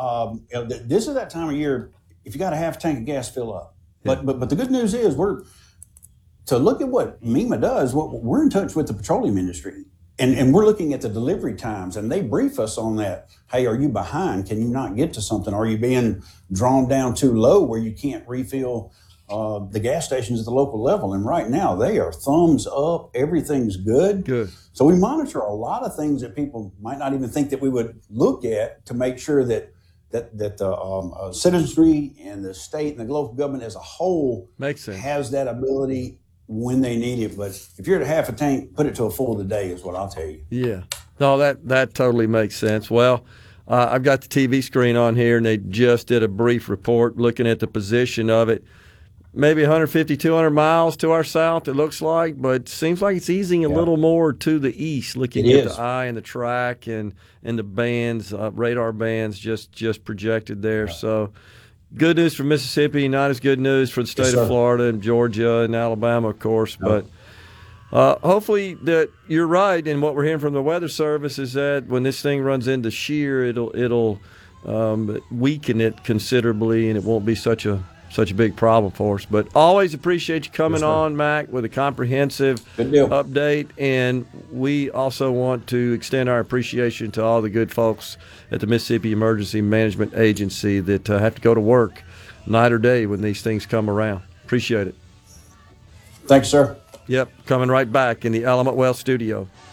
this is that time of year. If you got a half tank of gas, fill up. But the good news is to look at what MEMA does. We're in touch with the petroleum industry, and we're looking at the delivery times, and they brief us on that. Hey, are you behind? Can you not get to something? Are you being drawn down too low where you can't refill the gas stations at the local level? And right now they are thumbs up. Everything's good. Good. So we monitor a lot of things that people might not even think that we would look at to make sure that the citizenry and the state and the local government as a whole has that ability when they need it. But if you're at a half a tank, put it to a full today is what I'll tell you. Yeah. No, that totally makes sense. Well, I've got the TV screen on here, and they just did a brief report looking at the position of it. Maybe 150, 200 miles to our south, it looks like, but seems like it's easing a little more to the east, looking at the eye and the track and the bands, radar bands just projected there. Yeah. So good news for Mississippi, not as good news for the state of Florida and Georgia and Alabama, of course. But hopefully that you're right, and what we're hearing from the Weather Service is that when this thing runs into shear, it'll weaken it considerably, and it won't be such a big problem for us. But always appreciate you coming on, Mac, with a comprehensive update. And we also want to extend our appreciation to all the good folks at the Mississippi Emergency Management Agency that have to go to work night or day when these things come around. Appreciate it. Thanks, sir. Yep, coming right back in the Element Wealth studio.